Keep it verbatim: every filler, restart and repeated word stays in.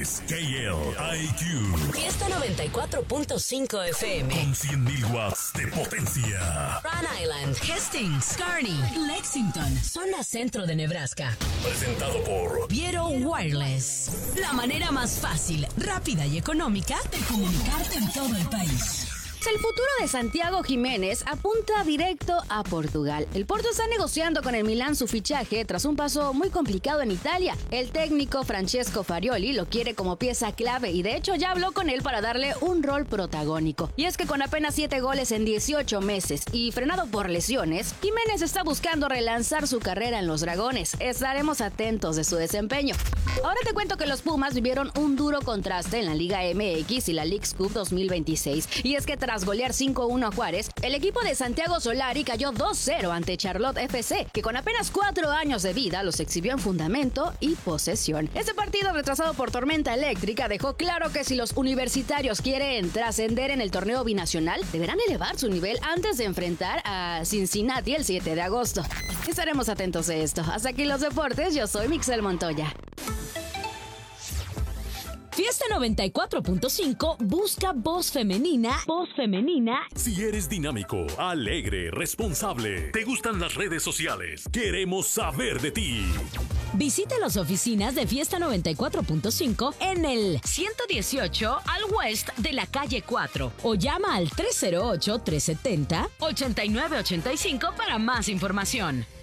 es K L I Q. Fiesta noventa y cuatro punto cinco F M. Con cien mil watts de potencia. Rhode Island, Hastings, Kearney, Lexington, zona centro de Nebraska. Presentado por Viero Wireless. La manera más fácil, rápida y económica de comunicarte en todo el país. El futuro de Santiago Jiménez apunta directo a Portugal. El Porto está negociando con el Milán su fichaje tras un paso muy complicado en Italia. El técnico Francesco Farioli lo quiere como pieza clave y de hecho ya habló con él para darle un rol protagónico. Y es que con apenas siete goles en dieciocho meses y frenado por lesiones, Jiménez está buscando relanzar su carrera en los Dragones. Estaremos atentos de su desempeño. Ahora te cuento que los Pumas vivieron un duro contraste en la Liga M X y la Leagues Cup dos mil veintiséis. Y es que tras Tras golear cinco uno a Juárez, el equipo de Santiago Solari cayó dos cero ante Charlotte F C, que con apenas cuatro años de vida los exhibió en fundamento y posesión. Este partido, retrasado por tormenta eléctrica, dejó claro que si los universitarios quieren trascender en el torneo binacional, deberán elevar su nivel antes de enfrentar a Cincinnati el siete de agosto. Estaremos atentos a esto. Hasta aquí los deportes, yo soy Mixel Montoya. Fiesta noventa y cuatro punto cinco busca voz femenina. Voz femenina. Si eres dinámico, alegre, responsable, te gustan las redes sociales, queremos saber de ti. Visita las oficinas de Fiesta noventa y cuatro punto cinco en el ciento dieciocho al West de la calle cuatro o llama al tres cero ocho, tres siete cero, ocho nueve ocho cinco para más información.